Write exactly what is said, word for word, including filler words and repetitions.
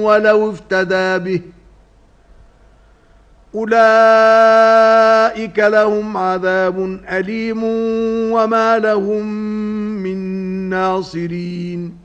ولو افتدى به أولئك لهم عذاب أليم وما لهم من ناصرين